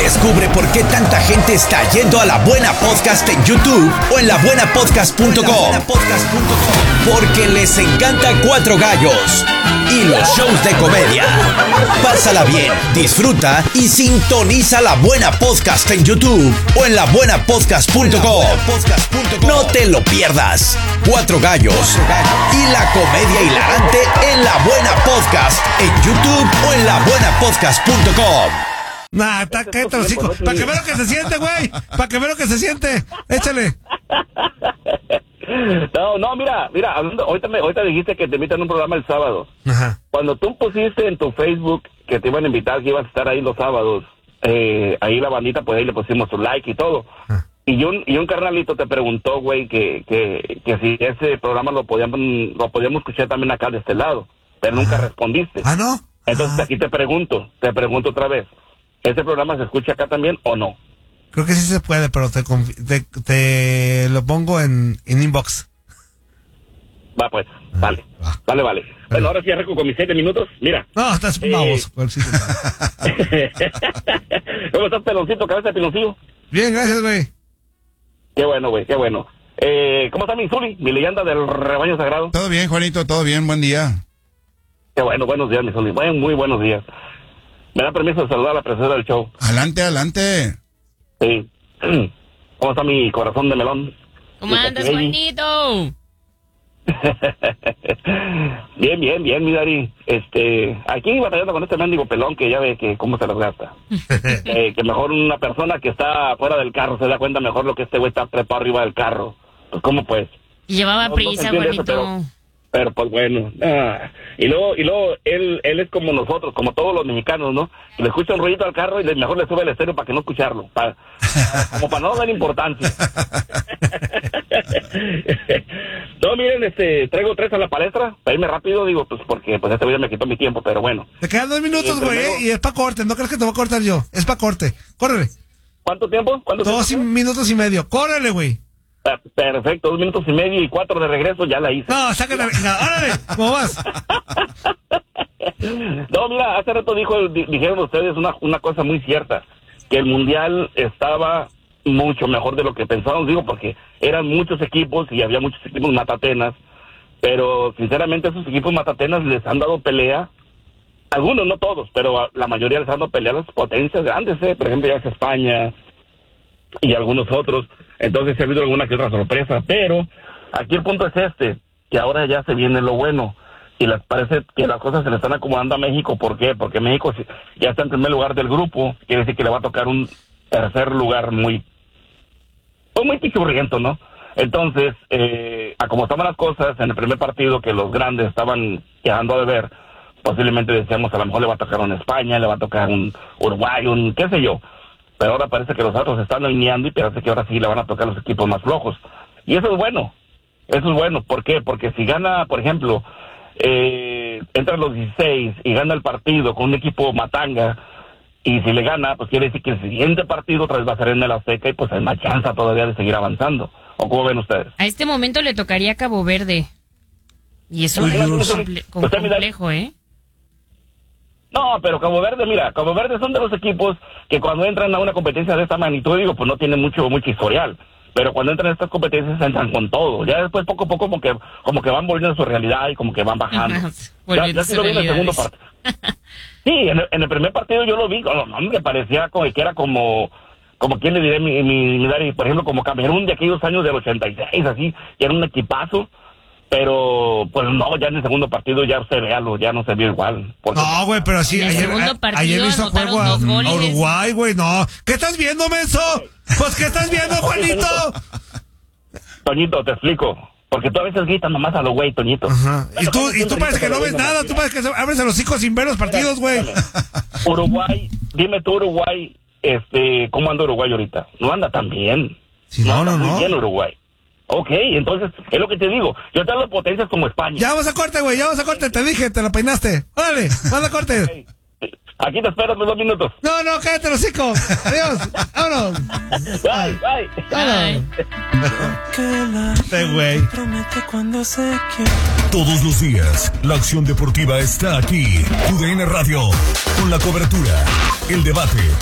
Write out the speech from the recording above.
Descubre por qué tanta gente está yendo a La Buena Podcast en YouTube o en labuenapodcast.com. Porque les encanta Cuatro Gallos y los shows de comedia. Pásala bien, disfruta y sintoniza La Buena Podcast en YouTube o en labuenapodcast.com. No te lo pierdas. Cuatro Gallos y la comedia hilarante en La Buena Podcast en YouTube o en labuenapodcast.com. Nah, está cállate los hocico. Para que vea lo que se siente, güey. Para que vea lo que se siente. Échale. No, mira, ahorita dijiste que te invitan a un programa el sábado. Ajá. Cuando tú pusiste en tu Facebook que te iban a invitar, que ibas a estar ahí los sábados, ahí la bandita, pues ahí le pusimos su like y todo. Ajá. Y un carnalito te preguntó, güey, que si ese programa lo podíamos escuchar también acá de este lado, pero nunca respondiste. ¿Ah, no? Entonces aquí te pregunto otra vez, ¿ese programa se escucha acá también o no? Creo que sí se puede, pero te lo pongo en inbox. Va, pues, vale. Bueno, ahora sí arranco con mis 7 minutos, mira. No, estás baboso. ¿Cómo estás, peloncito, cabeza de piloncillo? Bien, gracias, güey. Qué bueno, güey, qué bueno. ¿Cómo está mi Zuli, mi leyenda del rebaño sagrado? Todo bien, Juanito, todo bien, buen día. Qué bueno, buenos días, mi Zuli, muy buenos días. ¿Me da permiso de saludar a la presidenta del show? Adelante. Sí. ¿Cómo está mi corazón de melón? ¿Cómo andas, Juanito? Bien, mi Dari. Aquí batallando con este mendigo pelón que ya ve que cómo se las gasta. Que mejor una persona que está fuera del carro se da cuenta mejor lo que este güey está trepado arriba del carro. Pues, ¿cómo pues? Llevaba prisa, Juanito. Pero pues bueno, y luego él es como nosotros, como todos los mexicanos, ¿no? Le escucha un ruidito al carro y mejor le sube el estéreo para que no escucharlo, como para no dar importancia. No, miren, traigo 3 a la palestra, para irme rápido, digo, pues porque pues este video me quitó mi tiempo, pero bueno. Te quedan 2 minutos, güey, y es para corte, no crees que te voy a cortar yo, es para corte, córrele. ¿Cuánto tiempo? 2 minutos y medio, córrele, güey. Perfecto, 2 minutos y medio y 4 de regreso, ya la hice. No, sácala, órale, ¿cómo vas? No, mira, hace rato dijeron ustedes una cosa muy cierta, que el Mundial estaba mucho mejor de lo que pensábamos, digo, porque eran muchos equipos y había muchos equipos matatenas, pero sinceramente esos equipos matatenas les han dado pelea, algunos, no todos, pero la mayoría les han dado pelea a las potencias grandes, por ejemplo, ya es España y algunos otros. Entonces ha habido alguna que otra sorpresa, pero aquí el punto es que ahora ya se viene lo bueno, y parece que las cosas se le están acomodando a México. ¿Por qué? Porque México ya está en primer lugar del grupo, quiere decir que le va a tocar un tercer lugar muy pichurriento, ¿no? Entonces, a como estaban las cosas en el primer partido, que los grandes estaban quedando de ver, posiblemente decíamos, a lo mejor le va a tocar un España, le va a tocar un Uruguay, un qué sé yo. Pero ahora parece que los otros se están alineando y parece que ahora sí le van a tocar los equipos más flojos. Y eso es bueno. ¿Por qué? Porque si gana, por ejemplo, entra los 16 y gana el partido con un equipo matanga, y si le gana, pues quiere decir que el siguiente partido otra vez va a ser en el Azteca y pues hay más chance todavía de seguir avanzando. ¿O cómo ven ustedes? A este momento le tocaría Cabo Verde. Y eso es complejo, ¿eh? No, pero Cabo Verde son de los equipos que cuando entran a una competencia de esta magnitud, digo, pues no tienen mucho historial, pero cuando entran a estas competencias entran con todo. Ya después poco a poco como que van volviendo a su realidad y como que van bajando. Ya sí lo vi en el segundo partido. Sí, en el primer partido yo lo vi, me parecía como que era como quién le diré mi Dari, por ejemplo, como Camerún de aquellos años del 86, así, que era un equipazo. Pero, pues no, ya en el segundo partido ya no se vio igual. No, güey, pero sí, ayer hizo juego a Uruguay, güey, no. ¿Qué estás viendo, menso? Pues, ¿qué estás viendo, Juanito? Toñito, te explico. Porque tú a veces gritas nomás a lo güey, Toñito. Ajá. Y tú parece que no ves nada, tú parece que abres a los hijos sin ver los partidos, güey. Uruguay, dime tú, Uruguay, ¿cómo anda Uruguay ahorita? No anda tan bien. Sí, no. Muy bien Uruguay. Ok, entonces, es lo que te digo. Yo te hablo de potencias como España. Ya vamos a corte, güey, te dije, te la peinaste. Órale, vamos a corte. Okay. Aquí te espero 2 minutos. No, cállate los hocico. Adiós, vámonos. Bye. Güey. Todos los días, la acción deportiva está aquí. TUDN Radio, con la cobertura, el debate